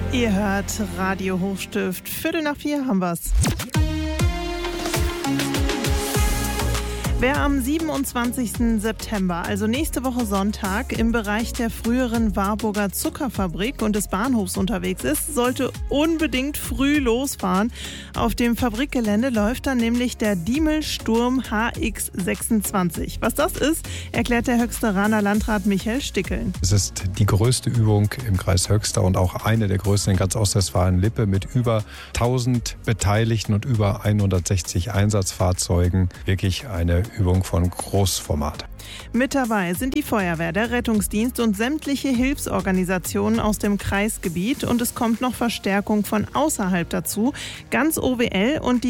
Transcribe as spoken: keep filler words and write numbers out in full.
Ihr hört Radio Hochstift. Viertel nach vier haben wir's. Wer am siebenundzwanzigsten September, also nächste Woche Sonntag, im Bereich der früheren Warburger Zuckerfabrik und des Bahnhofs unterwegs ist, sollte unbedingt früh losfahren. Auf dem Fabrikgelände läuft dann nämlich der Diemel Sturm H X sechsundzwanzig. Was das ist, erklärt der Höxteraner Landrat Michael Stickeln. Es ist die größte Übung im Kreis Höxter und auch eine der größten in ganz Ostwestfalen-Lippe mit über tausend Beteiligten und über hundertsechzig Einsatzfahrzeugen. Wirklich eine Übung von Großformat. Mit dabei sind die Feuerwehr, der Rettungsdienst und sämtliche Hilfsorganisationen aus dem Kreisgebiet. Und es kommt noch Verstärkung von außerhalb dazu. Ganz O W L und die